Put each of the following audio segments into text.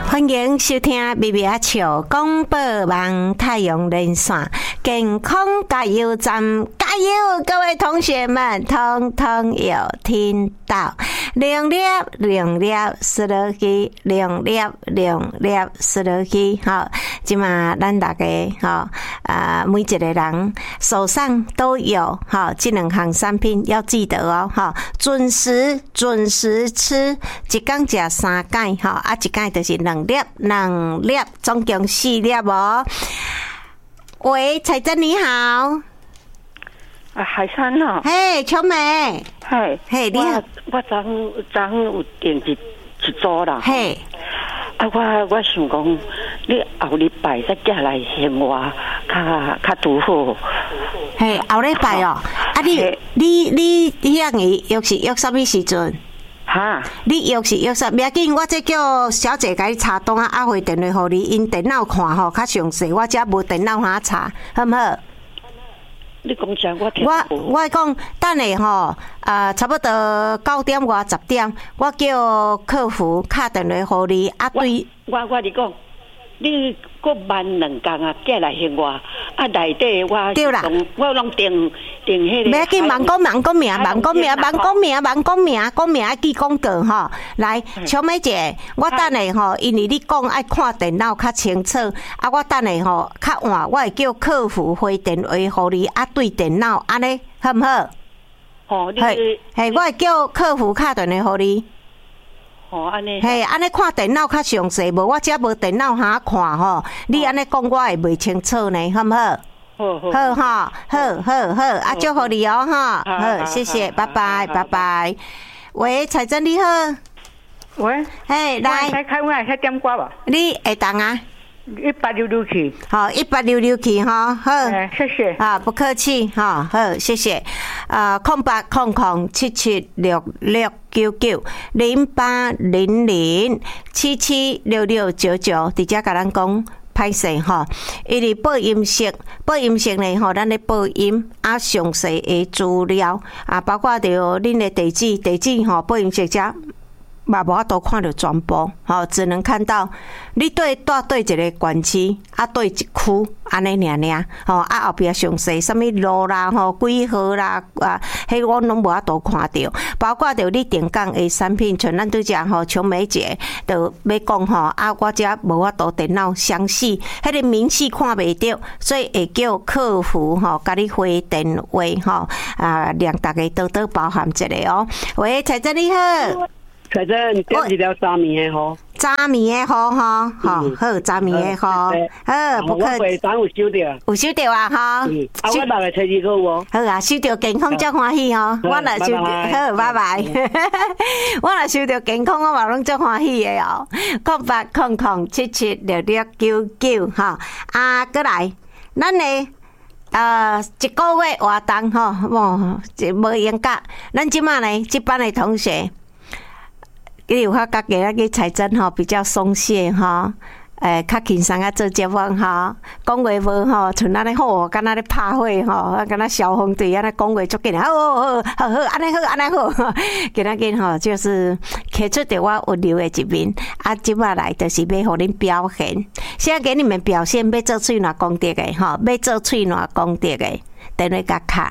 欢迎收听微微啊笑广播网太阳连线健康加油站，加油！各位同学们，通通有听到。零粒输落去，零粒输落去。好，即嘛咱大家每一个人手上都有这两项产品要记得哦准时吃，一天吃3盖一盖就是2粒，总共4粒哦。喂，彩珍你好。 海山哦， 嘿，秋梅，嘿，你好， 我昨有订一组啦， 嘿， 我想讲，你后礼拜再寄来生活，较拄好。 嘿，后礼拜哦，你遐个约是约什么时阵？ 哈， 你约是约什？不要紧，我再叫小姐甲你查档啊，回电话互你，因电脑看吼较详细，我遮无电脑通查，好唔好？ 你讲啥？ 我讲，等下吼，差不多9点外10点，我叫客服打电话互你。对， 我你讲，你搁慢2工啊，寄来生活内底我对啦， 我拢订迄个。 不要紧，忙讲名，记广告吼。来，小美姐，我等下吼，因为你讲爱看电脑较清楚，我等下吼较晚，我会叫客服回电话互你对电脑安尼好唔好？ 哦， 嘿，我会叫客服打电话互你。 哦，安尼。 嘿，安尼看电脑较详细，无我遮无电脑通看吼。你安尼讲我会袂清楚呢，好唔好？好，祝福你哦哈，好，谢谢，拜拜。喂，彩珍你好。 喂， 嘿，来， 开我来点歌吧。 你会当啊 ？1866去。好 ，1866去哈，好， 谢谢。 不客气哈，好，谢谢。08007766990800776699，直接甲咱讲。歹势吼，因为报音室呢吼，咱咧报音详细的资料包括着恁的地址吼，报音室遮嘛无法度看到全部只能看到你住一个县市对一区安尼尔后壁详细什么路啦几号啦迄我拢无法度看到，包括着你定岗的产品，像咱拄只琼美姐就要讲我遮无法度电脑详细迄个明细看袂到，所以会叫客服甲你回电话让大家多多包涵一下哦。喂，彩珍你好。 彩珍，你点一条炸面的好？ 炸面的好好，炸面的好，不客气。 我有收到， 有收到啊哈。 我六个初2好无？ 好啊，收到健康足欢喜哦。我若收到，好，拜拜。我若收到健康，我嘛拢足欢喜的哦。0800776699哈过来，咱呢一个月活动无严格，咱即马呢，这班的同学。你有发觉今仔日彩珍比较松懈较轻松做节目讲话无像安尼好，敢若咧拍火敢若消防队安尼讲话足紧好，安尼好，今仔日就是开出着我温柔的一面即摆来就是要互恁表现，现在给你们表现要做喙暖功德的要做喙暖功德的，电话甲卡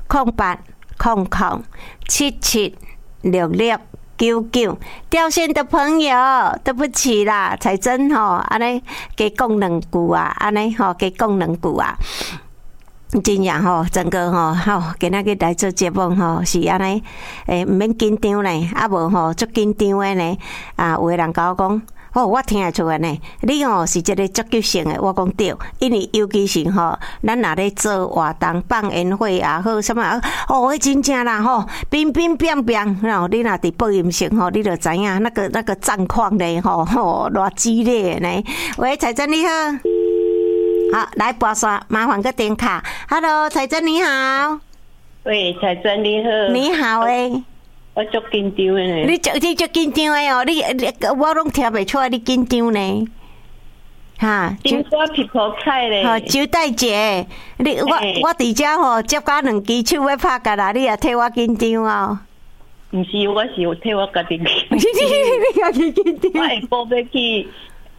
0800776699。掉线的朋友，对不起啦，彩珍安尼加讲2句安尼加讲2句真正整个今仔日来做节目是安尼毋免紧张咧，无足紧张的呢有的人甲我讲。我听得出来呢，你是一个积极性的，我讲对，因为尤其是咱若咧做活动、放烟火也好，什么迄真正啦冰冰冰冰，然后你若伫播音室你就知影那个战况咧偌激烈呢。喂，彩珍你好，好来拨线，麻烦个点卡。Hello， 彩珍你好。 喂，彩珍你好。 你好诶。 我足紧张的呢。你足紧张的哦，我拢听袂出来你紧张呢。 顶瓜皮泡菜咧。 招待姐，我伫遮接甲2支手要拍甲啦，你也替我紧张哦。 毋是，我是有替我家己紧张。 你家己紧张。 我下晡要去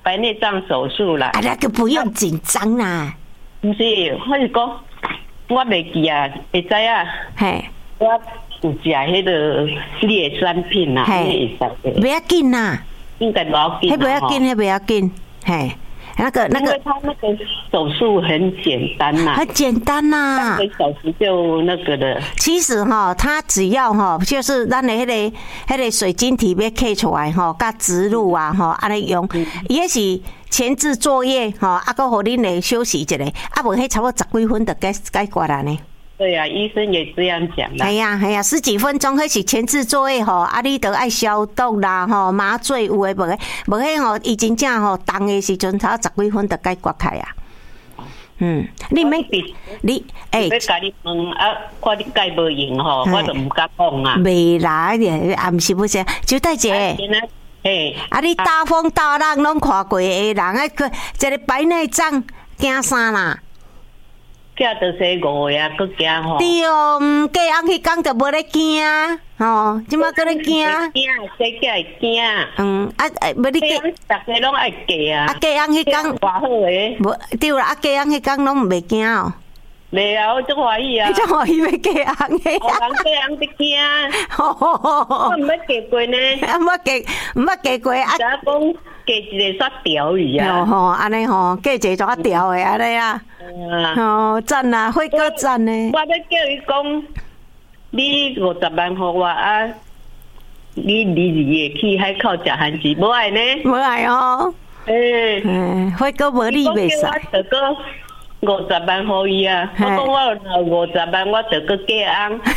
白内障手术啦。 啊，那个不用紧张啦。 不是，我是讲，我袂记啊，会知啊。 嘿， 我有食迄个你的产品啦， 嘿，不要紧啦， 应该不要紧。 那不要紧，那不要紧，嘿。那个， 因为他那个手术很简单呐， 很简单呐 ，3个小时就那个了。 其实哈，他只要哈，就是咱的迄个水晶体要刻出来哈，甲植入啊哈，安尼用，也是前置作业哈，啊，搁互恁来休息一下，啊，无迄差不多10几分就解决了呢。 对呀，医生也这样讲的。 系呀，系呀，10几分钟，迄是前置作业吼，啊，你得爱消毒啦，吼，麻醉有诶无诶，无迄吼，伊真正吼，动诶时阵，差10几分就解决开啊。你免你要甲你问啊，看你解无用吼，我就唔敢讲啊。 袂啦，暗时不是，就带者。 嘿， 啊，你大风大浪拢看过诶人，啊，一个白内障惊啥啦？ 惊到生5个啊，佫惊吼。 对哦，隔红迄天就无咧惊，吼，即马佫咧惊。 惊，生囝会惊。 无你隔， 大家拢爱隔啊。 啊，隔红迄天偌好诶。 无对啦，啊，隔红迄天拢袂惊哦。 袂啊，我足欢喜啊！ 你足欢喜要隔红诶。 人隔红得惊。我毋捌隔过呢。 毋捌隔过啊。 讲隔一个煞条鱼啊。 吼，安尼吼，隔一个怎条诶安尼啊。哦，赞啊，辉哥赞呢。 我要叫伊讲，你50万给我啊，你22个去海口食番薯，无爱呢？ 无爱哦。辉哥无你袂使。 我50万给伊啊，我讲我有50万，我就搁嫁翁。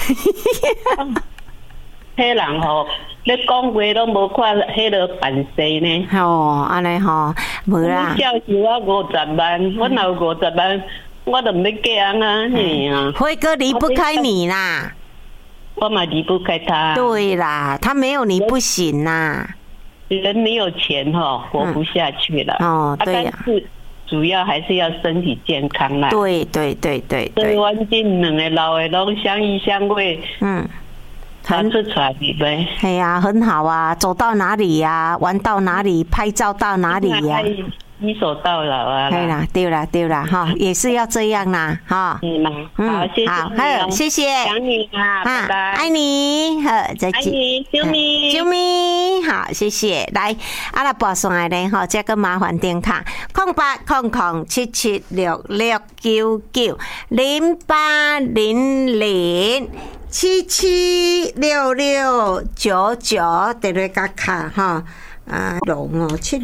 迄人吼，你讲话拢无看迄个办事呢。 哦，安尼吼，无啦。 你叫是我50万，我若有50万，我就唔要嫁翁啊，嘿啊。 辉哥离不开你啦。 我嘛离不开他。 对啦，他没有你不行啦。 人没有钱哈，活不下去了。 哦，对呀。 但是主要还是要身体健康啦。 对。 所以阮这2个老的拢相依相偎。很出来呗。 哎呀，很好啊，走到哪里呀，玩到哪里，拍照到哪里呀。 一手到老啊！ 对啦，哈，也是要这样啦，哈。 好，谢谢。 好，谢谢。 想你啊，拜拜。 爱你，好，再见。 爱你，啾咪， 好，谢谢。来，阿拉拨上来呢，哈，这个麻烦电卡08007766990800776699，电话卡哈，龙哦，